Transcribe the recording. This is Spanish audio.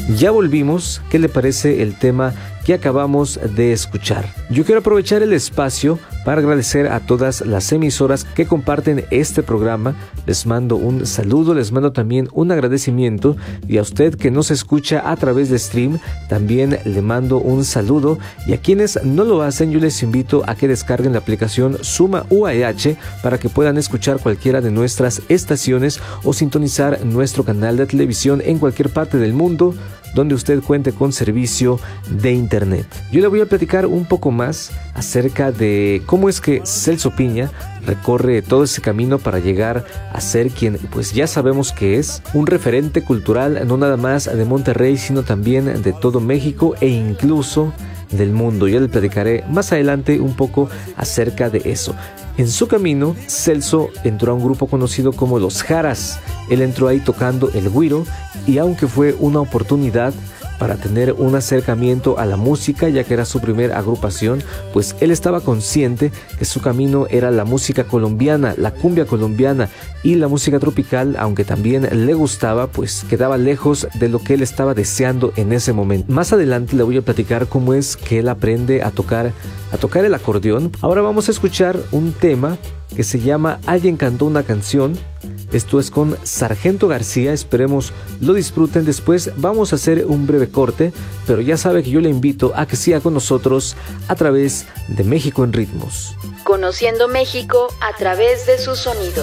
Ya volvimos. ¿Qué le parece el tema que acabamos de escuchar? Yo quiero aprovechar el espacio para agradecer a todas las emisoras que comparten este programa. Les mando un saludo, les mando también un agradecimiento, y a usted que nos escucha a través de stream también le mando un saludo, y a quienes no lo hacen yo les invito a que descarguen la aplicación Suma UAH para que puedan escuchar cualquiera de nuestras estaciones o sintonizar nuestro canal de televisión en cualquier parte del mundo donde usted cuente con servicio de internet. Yo le voy a platicar un poco más acerca de cómo es que Celso Piña recorre todo ese camino para llegar a ser quien pues ya sabemos que es un referente cultural, no nada más de Monterrey, sino también de todo México e incluso del mundo. Ya le platicaré más adelante un poco acerca de eso. En su camino, Celso entró a un grupo conocido como Los Jaras. Él entró ahí tocando el güiro, y aunque fue una oportunidad para tener un acercamiento a la música, ya que era su primer agrupación, pues él estaba consciente que su camino era la música colombiana, la cumbia colombiana, y la música tropical, aunque también le gustaba, pues quedaba lejos de lo que él estaba deseando en ese momento. Más adelante le voy a platicar cómo es que él aprende a tocar el acordeón. Ahora vamos a escuchar un tema que se llama Alguien cantó una canción. Esto es con Sargento García, esperemos lo disfruten. Después vamos a hacer un breve corte, pero ya sabe que yo le invito a que siga con nosotros a través de México en Ritmos. Conociendo México a través de sus sonidos.